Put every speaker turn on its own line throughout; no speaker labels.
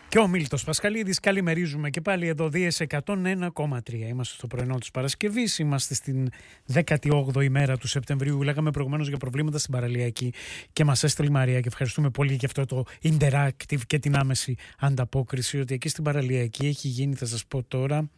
Και ο Μίλτος Πασχαλίδης, καλημερίζουμε και πάλι εδώ Δίες 101,3. Είμαστε στο πρωινό της Παρασκευής, είμαστε στην 18η ημέρα του Σεπτεμβρίου. Λέγαμε προηγουμένως για προβλήματα στην παραλιακή και μας έστειλε η Μαρία και ευχαριστούμε πολύ για αυτό το interactive και την άμεση ανταπόκριση, ότι εκεί στην παραλιακή έχει γίνει, θα σας πω τώρα,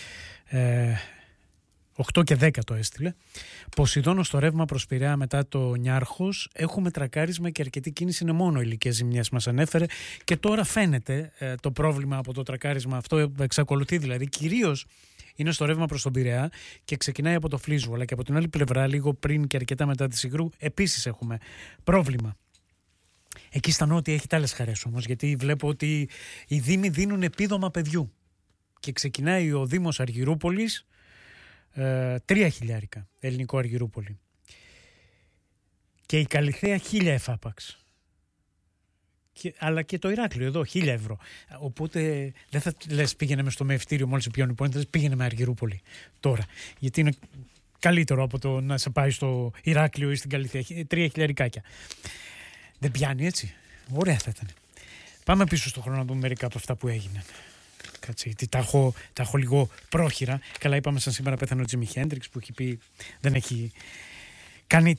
8 και 10 το έστειλε. Ποσειδώνος στο ρεύμα προς Πειραιά μετά το Νιάρχος. Έχουμε τρακάρισμα και αρκετή κίνηση, είναι μόνο ηλικές ζημιές μας ανέφερε. Και τώρα φαίνεται το πρόβλημα από το τρακάρισμα αυτό, εξακολουθεί δηλαδή. Κυρίως είναι στο ρεύμα προς τον Πειραιά και ξεκινάει από το Φλίζου. Αλλά και από την άλλη πλευρά, λίγο πριν και αρκετά μετά τη Συγρού, επίσης έχουμε πρόβλημα. Εκεί στα νότια έχει άλλες χαρές όμως, γιατί βλέπω ότι οι δήμοι δίνουν επίδομα παιδιού. Και ξεκινάει ο Δήμος Αργυρούπολης. 3.000 ελληνικό Αργυρούπολη και η Καλιθέα 1.000 εφάπαξ, αλλά και το Ηράκλειο εδώ 1.000 ευρώ. Οπότε δεν θα λες πήγαινε με στο μεευτήριο μόλις πιώνει πόντα, πήγαινε με Αργυρούπολη τώρα, γιατί είναι καλύτερο από το να σε πάει στο Ηράκλειο ή στην Καλιθέα. 3.000. Δεν πιάνει έτσι? Ωραία θα ήταν. Πάμε πίσω στον χρόνο να δούμε μερικά από αυτά που έγιναν. Κάτσε, γιατί τα έχω λίγο πρόχειρα. Καλά, είπαμε σαν σήμερα πέθανε ο Τζίμι Χέντριξ που έχει πει, δεν έχει κάνει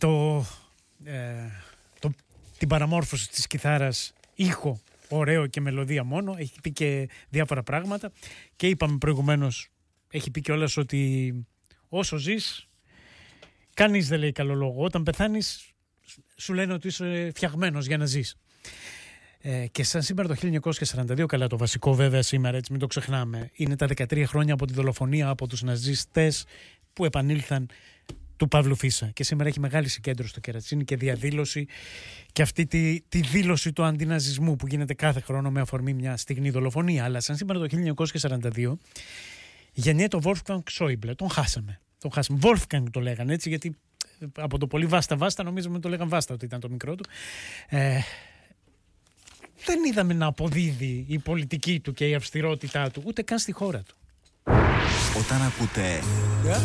την παραμόρφωση της κιθάρας ήχο ωραίο και μελωδία μόνο. Έχει πει και διάφορα πράγματα και είπαμε προηγουμένως, έχει πει κιόλας ότι όσο ζεις κανείς δεν λέει καλό λόγο. Όταν πεθάνεις σου λένε ότι είσαι φτιαγμένος για να ζεις. Και σαν σήμερα το 1942, καλά το βασικό βέβαια σήμερα, έτσι μην το ξεχνάμε, είναι τα 13 χρόνια από τη δολοφονία από τους ναζιστές που επανήλθαν του Παύλου Φίσα. Και σήμερα έχει μεγάλη συγκέντρωση στο Κερατσίνι και διαδήλωση και αυτή τη δήλωση του αντιναζισμού που γίνεται κάθε χρόνο με αφορμή μια στιγμή δολοφονία. Αλλά σαν σήμερα το 1942 γεννιέται ο Wolfgang Schäuble. Τον χάσαμε. Wolfgang το λέγανε έτσι, γιατί από το πολύ Βάστα νομίζαμε το λέγαν Βάστα ότι ήταν το μικρό του. Δεν είδαμε να αποδίδει η πολιτική του και η αυστηρότητά του ούτε καν στη χώρα του.
Όταν ακούτε